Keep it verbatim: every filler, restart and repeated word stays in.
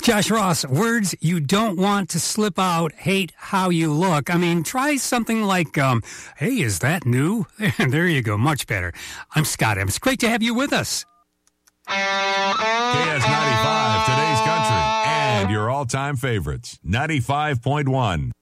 Josh Ross, words you don't want to slip out, hate how you look. I mean, try something like, um, hey, is that new? There you go, much better. I'm Scott Adams. Great to have you with us. K S ninety-five, today's country, and your all-time favorites, ninety-five point one.